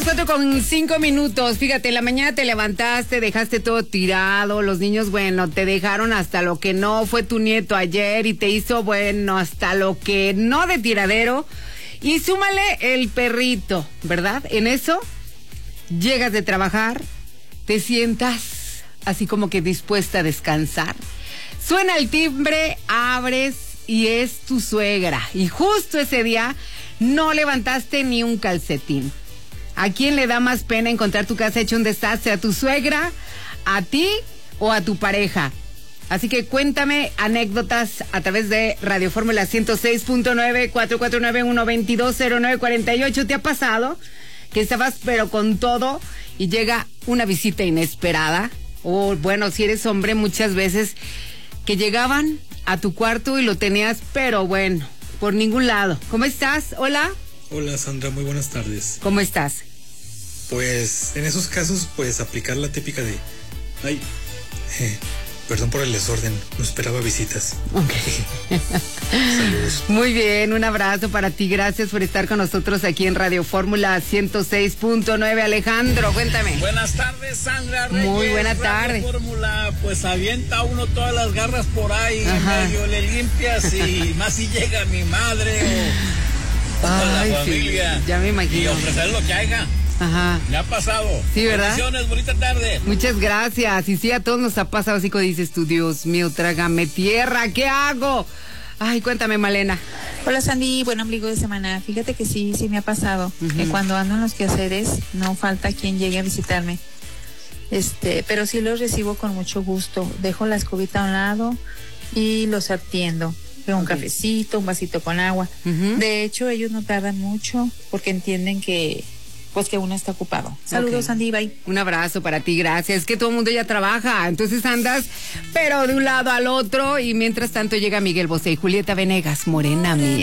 4:05. Fíjate, en la mañana te levantaste, dejaste todo tirado. Los niños, bueno, te dejaron hasta lo que no. Fue tu nieto ayer y te hizo, bueno, hasta lo que no de tiradero. Y súmale el perrito, ¿verdad? En eso, llegas de trabajar, te sientas así como que dispuesta a descansar. Suena el timbre, abres y es tu suegra. Y justo ese día no levantaste ni un calcetín. ¿A quién le da más pena encontrar tu casa hecha un desastre? ¿A tu suegra, a ti o a tu pareja? Así que cuéntame anécdotas a través de Radio Fórmula 106.9, 449-122-0948. ¿Te ha pasado que estabas pero con todo y llega una visita inesperada? O bueno, si eres hombre, muchas veces que llegaban a tu cuarto y lo tenías, pero bueno, por ningún lado. ¿Cómo estás? Hola. Hola Sandra, muy buenas tardes. ¿Cómo estás? Pues en esos casos, pues aplicar la típica de, perdón por el desorden, no esperaba visitas. Okay. Saludos. Muy bien, un abrazo para ti, gracias por estar con nosotros aquí en Radio Fórmula 106.9. Alejandro, cuéntame. Buenas tardes, Sandra Reyes. Muy buena tarde. Radio Fórmula, pues avienta uno todas las garras por ahí, medio le limpias y más si llega mi madre o la familia. Sí, ya me imagino. Y ofrecer lo que haya. Ajá. Me ha pasado. Sí, ¿verdad? Bendiciones, bonita tarde. Muchas gracias. Y sí, a todos nos ha pasado así como dices tú, Dios mío, trágame tierra, ¿qué hago? Ay, cuéntame, Malena. Hola, Sandy, buen ombligo de semana. Fíjate que sí me ha pasado, que cuando ando en los quehaceres no falta quien llegue a visitarme. Pero sí los recibo con mucho gusto. Dejo la escobita a un lado y los atiendo. Un cafecito, un vasito con agua. De hecho, ellos no tardan mucho porque entienden que uno está ocupado. Saludos, Andy, bye. Un abrazo para ti, gracias. Es que todo el mundo ya trabaja, entonces andas, pero de un lado al otro, y mientras tanto llega Miguel Bosé y Julieta Venegas, morena mía.